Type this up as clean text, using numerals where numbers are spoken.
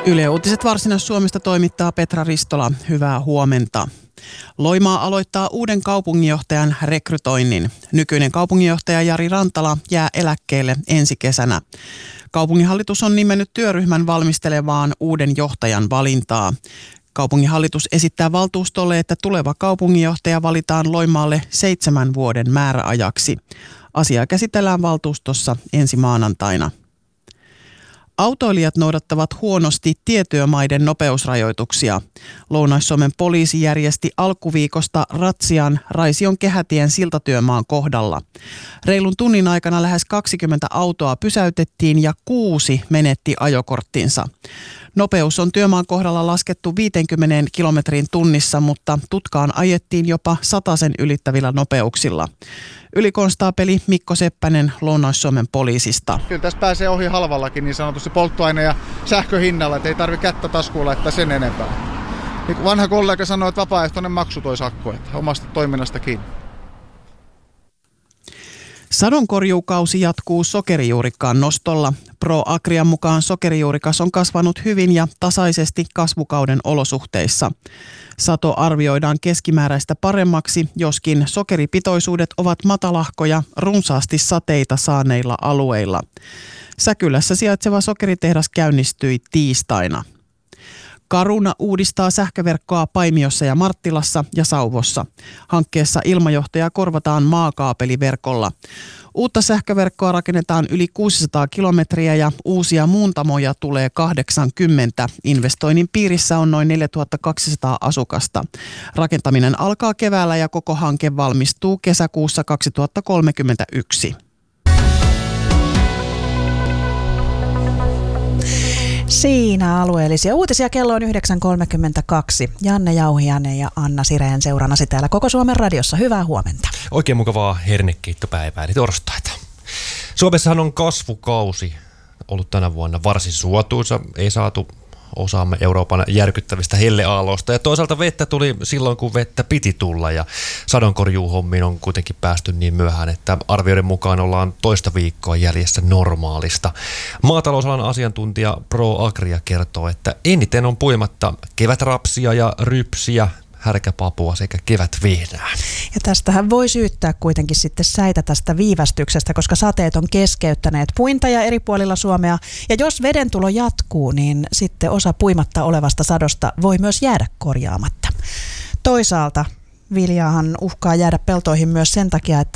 Yle Uutiset Varsinais-Suomesta toimittaa Petra Ristola. Hyvää huomenta. Loimaa aloittaa uuden kaupunginjohtajan rekrytoinnin. Nykyinen kaupunginjohtaja Jari Rantala jää eläkkeelle ensi kesänä. Kaupunginhallitus on nimennyt työryhmän valmistelemaan uuden johtajan valintaa. Kaupunginhallitus esittää valtuustolle, että tuleva kaupunginjohtaja valitaan Loimaalle 7 vuoden määräajaksi. Asiaa käsitellään valtuustossa ensi maanantaina. Autoilijat noudattavat huonosti tietyömaiden nopeusrajoituksia. Lounais-Suomen poliisi järjesti alkuviikosta ratsian Raision Kehätien siltatyömaan kohdalla. Reilun tunnin aikana lähes 20 autoa pysäytettiin ja 6 menetti ajokorttinsa. Nopeus on työmaan kohdalla laskettu 50 kilometrin tunnissa, mutta tutkaan ajettiin jopa 100 ylittävillä nopeuksilla. Ylikonstaapeli Mikko Seppänen Lounais-Suomen poliisista. Kyllä tässä pääsee ohi halvallakin niin sanotusti polttoaine- ja sähköhinnalla, että ei tarvitse kättä taskuun laittaa sen enempää. Niin kuin vanha kollega sanoi, että vapaaehtoinen maksu toi sakko, että omasta toiminnasta kiinni. Sadonkorjuukausi jatkuu sokerijuurikkaan nostolla. Pro Agrian mukaan sokerijuurikas on kasvanut hyvin ja tasaisesti kasvukauden olosuhteissa. Sato arvioidaan keskimääräistä paremmaksi, joskin sokeripitoisuudet ovat matalahkoja runsaasti sateita saaneilla alueilla. Säkylässä sijaitseva sokeritehdas käynnistyi tiistaina. Caruna uudistaa sähköverkkoa Paimiossa ja Marttilassa ja Sauvossa. Hankkeessa ilmajohtaja korvataan maakaapeliverkolla. Uutta sähköverkkoa rakennetaan yli 600 kilometriä ja uusia muuntamoja tulee 80. Investoinnin piirissä on noin 4200 asukasta. Rakentaminen alkaa keväällä ja koko hanke valmistuu kesäkuussa 2031. Siinä alueellisia uutisia. Kello on 9.32. Janne Jauhiainen ja Anna Sireen seurannasi täällä Koko Suomen radiossa. Hyvää huomenta. Oikein mukavaa hernekeittopäivää, eli torstaita. Suomessahan on kasvukausi ollut tänä vuonna varsin suotuisa. Ei saatu osaamme Euroopan järkyttävistä helleaalloista. Ja toisaalta vettä tuli silloin, kun vettä piti tulla. Ja sadonkorjuuhommiin on kuitenkin päästy niin myöhään, että arvioiden mukaan ollaan toista viikkoa jäljessä normaalista. Maatalousalan asiantuntija Pro Agria kertoo, että eniten on puimatta kevätrapsia ja rypsiä, härkäpapua sekä kevätvehnää. Ja tästähän voi syyttää kuitenkin sitten säitä tästä viivästyksestä, koska sateet on keskeyttäneet puintaja eri puolilla Suomea. Ja jos vedentulo jatkuu, niin sitten osa puimatta olevasta sadosta voi myös jäädä korjaamatta. Toisaalta viljaahan uhkaa jäädä peltoihin myös sen takia, että